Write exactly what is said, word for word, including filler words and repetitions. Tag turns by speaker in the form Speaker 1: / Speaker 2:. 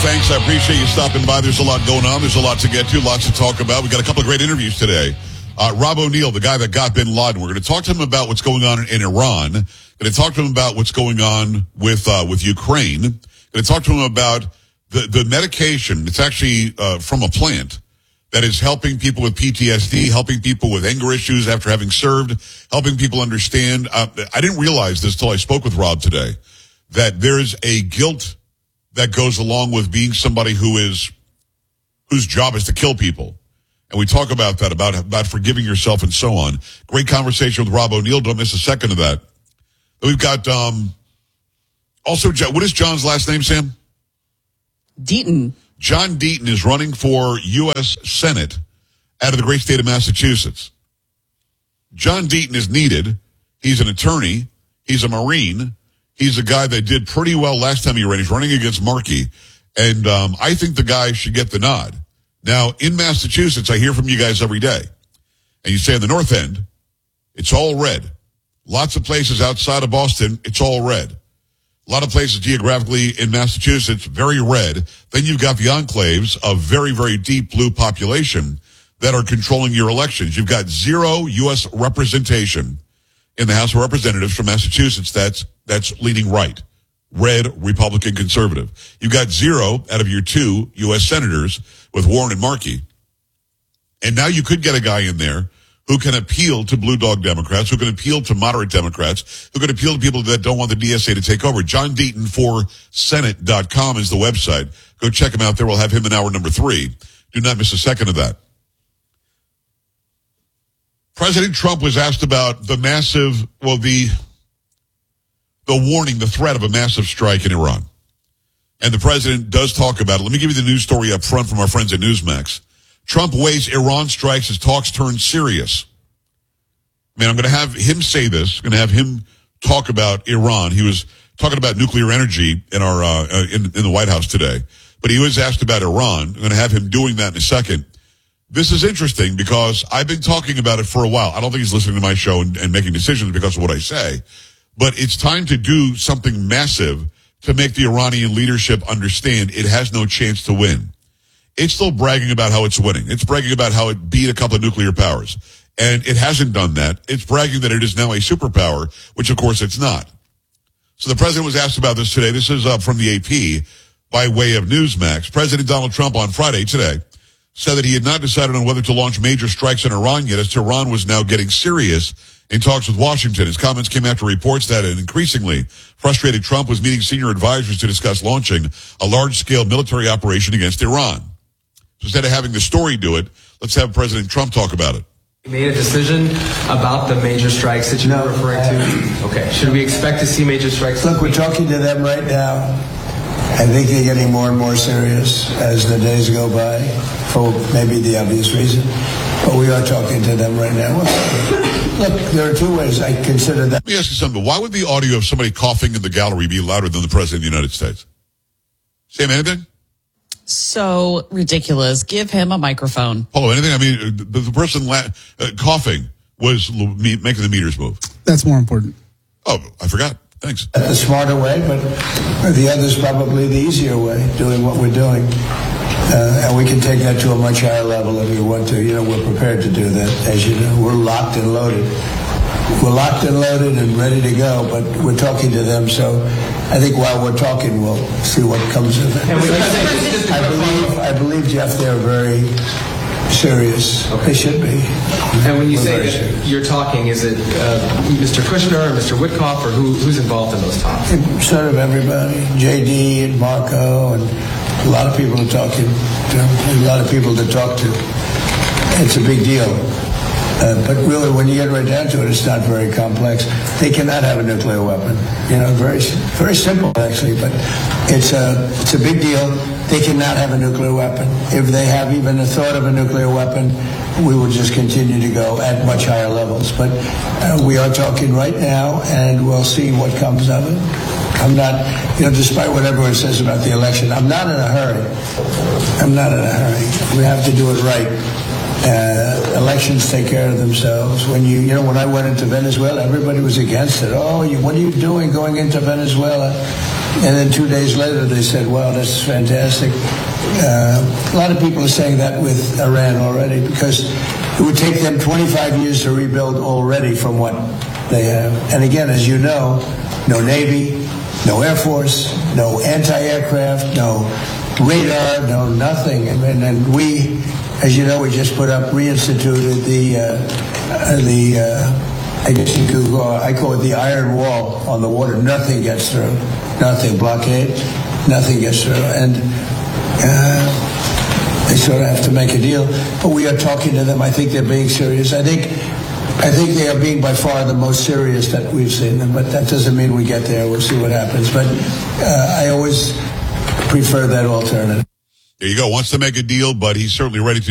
Speaker 1: thanks. I appreciate you stopping by. There's a lot going on. There's a lot to get to, lots to talk about. We've got a couple of great interviews today. Uh, Rob O'Neill, the guy that got bin Laden. We're going to talk to him about what's going on in, in Iran. Going to talk to him about what's going on with uh, with Ukraine. Going to talk to him about the, the medication. It's actually uh, from a plant that is helping people with P T S D, helping people with anger issues after having served, helping people understand. Uh, I didn't realize this till I spoke with Rob today, that there's a guilt that goes along with being somebody who is, whose job is to kill people. And we talk about that, about, about forgiving yourself and so on. Great conversation with Rob O'Neill. Don't miss a second of that. We've got, um, also, what is John's last name, Sam?
Speaker 2: Deaton.
Speaker 1: John Deaton is running for U S Senate out of the great state of Massachusetts. John Deaton is needed. He's an attorney. He's a Marine. He's a guy that did pretty well last time he ran. He's running against Markey. And um, I think the guy should get the nod. Now, in Massachusetts, I hear from you guys every day. And you say in the North End, it's all red. Lots of places outside of Boston, it's all red. A lot of places geographically in Massachusetts, very red. Then you've got the enclaves of very, very deep blue population that are controlling your elections. You've got zero U S representation in the House of Representatives from Massachusetts that's that's leaning right. Red, Republican, conservative. You've got zero out of your two U S senators with Warren and Markey. And now you could get a guy in there who can appeal to blue dog Democrats, who can appeal to moderate Democrats, who can appeal to people that don't want the D S A to take over. John Deaton for Senate dot com is the website. Go check him out there. We'll have him in hour number three. Do not miss a second of that. President Trump was asked about the massive, well, the, the warning, the threat of a massive strike in Iran. And the president does talk about it. Let me give you the news story up front from our friends at Newsmax. Trump weighs Iran strikes as talks turn serious. Man, I'm going to have him say this. I'm going to have him talk about Iran. He was talking about nuclear energy in our uh, in, in the White House today, but he was asked about Iran. I'm going to have him doing that in a second. This is interesting because I've been talking about it for a while. I don't think he's listening to my show and, and making decisions because of what I say, but it's time to do something massive to make the Iranian leadership understand it has no chance to win. It's still bragging about how it's winning. It's bragging about how it beat a couple of nuclear powers. And it hasn't done that. It's bragging that it is now a superpower, which of course it's not. So the president was asked about this today. This is uh, from the A P by way of Newsmax. President Donald Trump on Friday today said that he had not decided on whether to launch major strikes in Iran yet, as Tehran was now getting serious in talks with Washington. His comments came after reports that an increasingly frustrated Trump was meeting senior advisors to discuss launching a large-scale military operation against Iran. So instead of having the story do it, let's have President Trump talk about it.
Speaker 3: You made a decision about the major strikes that you
Speaker 4: no,
Speaker 3: were referring to? Okay. Should we expect to see major strikes?
Speaker 4: Look, we're talking to them right now. I think they're getting more and more serious as the days go by, for maybe the obvious reason. But we are talking to them right now. Look, there are two ways I consider that.
Speaker 1: Let me ask you something. Why would the audio of somebody coughing in the gallery be louder than the President of the United States? Sam, anything?
Speaker 2: So ridiculous. Give him a microphone.
Speaker 1: Oh, anything? I mean, the, the person la- uh, coughing was l- me- making the meters move.
Speaker 5: That's more important.
Speaker 1: Oh, I forgot. Thanks.
Speaker 4: The smarter way, but the other's probably the easier way, doing what we're doing. Uh, and we can take that to a much higher level if we want to. You know, we're prepared to do that. As you know, we're locked and loaded. We're locked and loaded and ready to go, but we're talking to them. So I think while we're talking, we'll see what comes of it. I believe, I believe, Jeff, they're very serious. Okay. They should be.
Speaker 3: And when you
Speaker 4: We're
Speaker 3: say that
Speaker 4: serious.
Speaker 3: you're talking, is it uh, Mister Kushner or Mister Witkoff, or who, who's involved in those talks?
Speaker 4: Sort of everybody. J D and Marco and a lot of people to talk to. A lot of people to talk to. It's a big deal. Uh, but really, when you get right down to it, it's not very complex. They cannot have a nuclear weapon. You know, very, very simple actually. But it's a, it's a big deal. They cannot have a nuclear weapon. If they have even a thought of a nuclear weapon, we will just continue to go at much higher levels. But uh, we are talking right now, and we'll see what comes of it. I'm not, you know, despite what everyone says about the election, I'm not in a hurry. I'm not in a hurry. We have to do it right. Uh, elections take care of themselves. When you, you know, when I went into Venezuela, everybody was against it. Oh, you, what are you doing going into Venezuela? And then two days later, they said, wow, that's fantastic. Uh, a lot of people are saying that with Iran already because it would take them twenty-five years to rebuild already from what they have. And again, as you know, no Navy, no Air Force, no anti-aircraft, no radar, no nothing. And, and, and we, as you know, we just put up, reinstituted the, uh, uh, the uh, I guess you could go, I call it the iron wall on the water. Nothing gets through. Nothing. Blockade. Nothing gets through. And uh, they sort of have to make a deal. But we are talking to them. I think they're being serious. I think I think they are being by far the most serious that we've seen them. But that doesn't mean we get there. We'll see what happens. But uh, I always prefer that alternative.
Speaker 1: There you go. Wants to make a deal, but he's certainly ready to